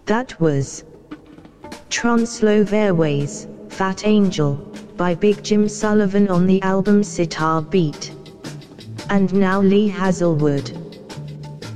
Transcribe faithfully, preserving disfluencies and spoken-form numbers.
That was Translove Airways, Fat Angel, by Big Jim Sullivan on the album Sitar Beat. And now Lee Hazelwood.